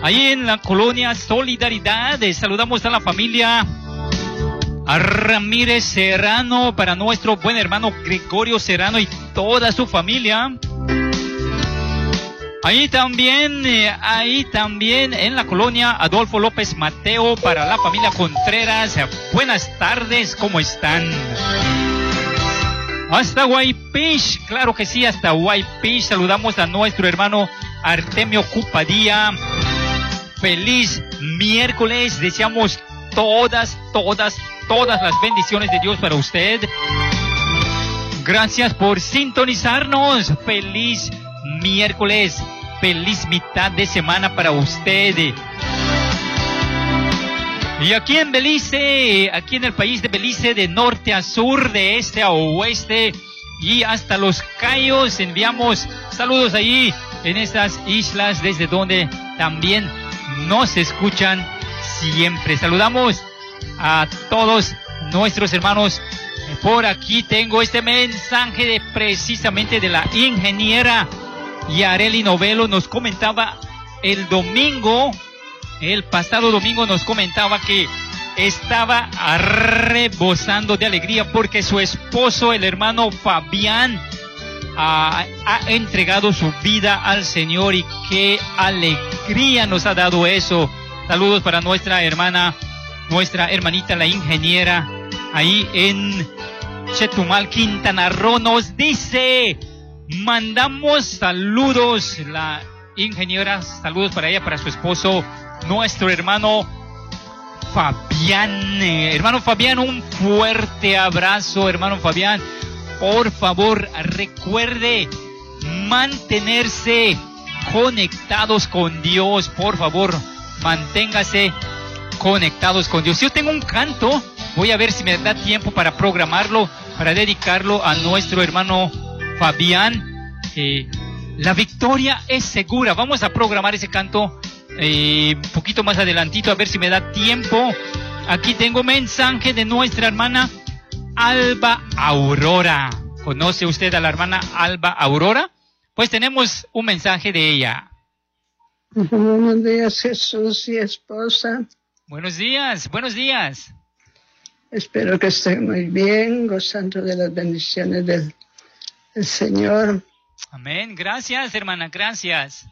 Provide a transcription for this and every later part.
ahí en la colonia Solidaridad. Saludamos a la familia a Ramírez Serrano, para nuestro buen hermano Gregorio Serrano y toda su familia. Ahí también en la colonia Adolfo López Mateo, para la familia Contreras. Buenas tardes, ¿cómo están? Hasta Guaypish, claro que sí, hasta Guaypish. Saludamos a nuestro hermano Artemio Cupadía. Feliz miércoles, deseamos todas las bendiciones de Dios para usted. Gracias por sintonizarnos. Feliz miércoles, feliz mitad de semana para usted. Y aquí en Belice, aquí en el país de Belice, de norte a sur, de este a oeste y hasta Los Cayos, enviamos saludos allí en estas islas desde donde también nos escuchan siempre. Saludamos a todos nuestros hermanos. Por aquí tengo este mensaje precisamente de la ingeniera Yareli Novelo. Nos comentaba el pasado domingo nos comentaba que estaba rebosando de alegría porque su esposo, el hermano Fabián, ha entregado su vida al Señor, y qué alegría nos ha dado eso. Saludos para nuestra hermanita, la ingeniera, ahí en Chetumal, Quintana Roo. Nos dice, mandamos saludos, la ingeniera, saludos para ella, para su esposo, nuestro hermano Fabián. Hermano Fabián, un fuerte abrazo, hermano Fabián. Por favor, recuerde mantenerse conectados con Dios. Por favor, manténgase conectados con Dios. Yo tengo un canto, voy a ver si me da tiempo para programarlo, para dedicarlo a nuestro hermano Fabián. La victoria es segura. Vamos a programar ese canto un poquito más adelantito, a ver si me da tiempo. Aquí tengo mensaje de nuestra hermana Alba Aurora. ¿Conoce usted a la hermana Alba Aurora? Pues tenemos un mensaje de ella. Buenos días, Jesús y esposa. Buenos días. Espero que estén muy bien, gozando de las bendiciones del Señor. Amén. Gracias, hermana, gracias.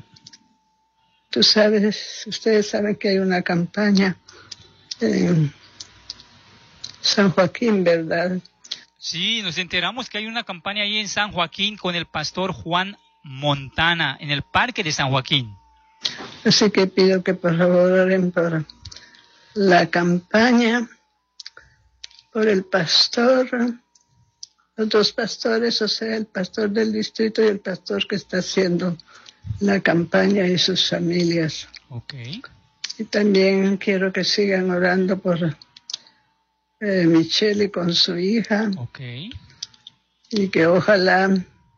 Ustedes saben que hay una campaña en San Joaquín, ¿verdad? Sí, nos enteramos que hay una campaña ahí en San Joaquín con el pastor Juan Montana, en el parque de San Joaquín. Así que pido que por favor oren por la campaña, por el pastor, los dos pastores, o sea, el pastor del distrito y el pastor que está haciendo la campaña y sus familias. Okay. Y también quiero que sigan orando por Michelle con su hija. Okay. Y que ojalá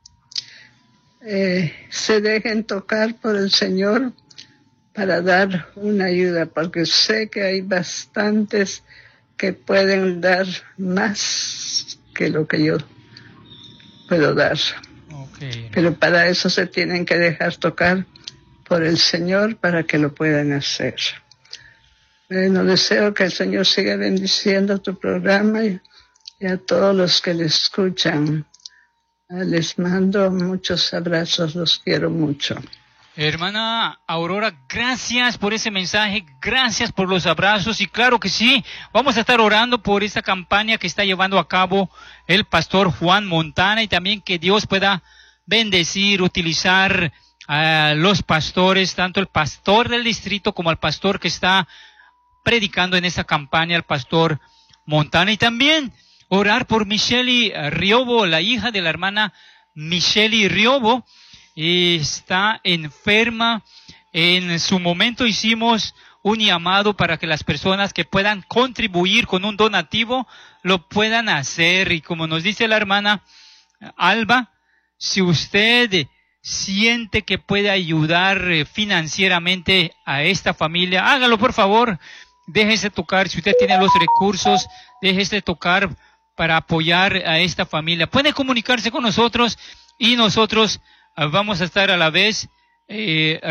se dejen tocar por el Señor para dar una ayuda, porque sé que hay bastantes que pueden dar más que lo que yo puedo dar. Okay. Pero para eso se tienen que dejar tocar por el Señor para que lo puedan hacer. Bueno, deseo que el Señor siga bendiciendo tu programa y a todos los que le escuchan. Les mando muchos abrazos, los quiero mucho. Hermana Aurora, gracias por ese mensaje, gracias por los abrazos, y claro que sí, vamos a estar orando por esta campaña que está llevando a cabo el pastor Juan Montana, y también que Dios pueda bendecir, utilizar a los pastores, tanto el pastor del distrito como el pastor que está predicando en esa campaña, el pastor Montana, y también orar por Michelle Riobo, la hija de la hermana Michelle Riobo. Está enferma. En su momento hicimos un llamado para que las personas que puedan contribuir con un donativo lo puedan hacer, y como nos dice la hermana Alba, si usted siente que puede ayudar financieramente a esta familia, hágalo por favor, déjese tocar. Si usted tiene los recursos, déjese tocar para apoyar a esta familia. Puede comunicarse con nosotros y nosotros vamos a estar a la vez